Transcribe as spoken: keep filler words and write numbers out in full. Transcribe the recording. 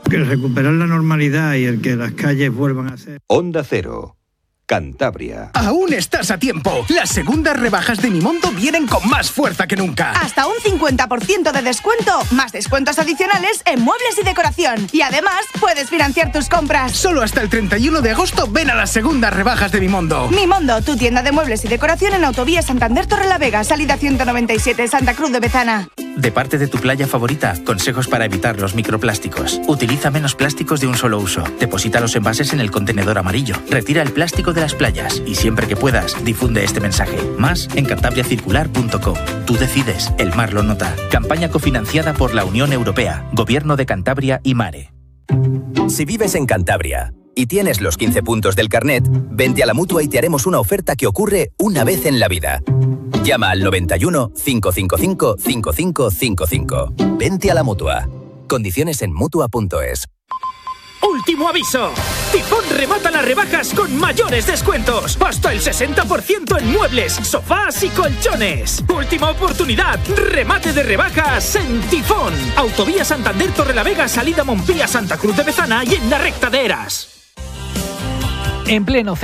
Que recuperar la normalidad y el que las calles vuelvan a ser... Onda Cero, Cantabria. Aún estás a tiempo. Las segundas rebajas de Mimondo vienen con más fuerza que nunca. Hasta un cincuenta por ciento de descuento, más descuentos adicionales en muebles y decoración. Y además, puedes financiar tus compras. Solo hasta el treinta y uno de agosto ven a las segundas rebajas de Mimondo. Mimondo, tu tienda de muebles y decoración en Autovía Santander Torrelavega, salida ciento noventa y siete, Santa Cruz de Bezana. De parte de tu playa favorita, consejos para evitar los microplásticos. Utiliza menos plásticos de un solo uso. Deposita los envases en el contenedor amarillo. Retira el plástico de las playas. Y siempre que puedas, difunde este mensaje. Más en cantabria circular punto com. Tú decides, el mar lo nota. Campaña cofinanciada por la Unión Europea, Gobierno de Cantabria y Mare. Si vives en Cantabria y tienes los quince puntos del carnet, vente a la Mutua y te haremos una oferta que ocurre una vez en la vida. Llama al noventa y uno, cinco cinco cinco, cinco cinco cinco cinco. Vente a la Mutua. Condiciones en mutua punto es. ¡Último aviso! Tifón remata las rebajas con mayores descuentos. Hasta el sesenta por ciento en muebles, sofás y colchones. Última oportunidad. Remate de rebajas en Tifón. Autovía Santander Torrelavega, salida Montpía, Santa Cruz de Bezana y en la recta de Eras. En pleno